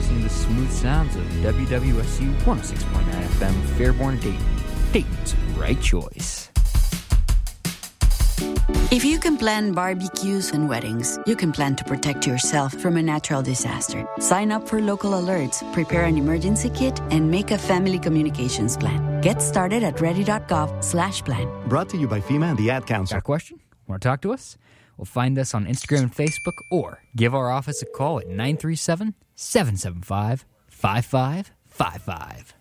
listening to the smooth sounds of WWSU 106.9 FM, Fairborn, Dayton. Dayton's right choice. If you can plan barbecues and weddings, you can plan to protect yourself from a natural disaster. Sign up for local alerts, prepare an emergency kit, and make a family communications plan. Get started at ready.gov/plan. Brought to you by FEMA and the Ad Council. Got a question? Want to talk to us? Well, find us on Instagram and Facebook, or give our office a call at 937-775-5555.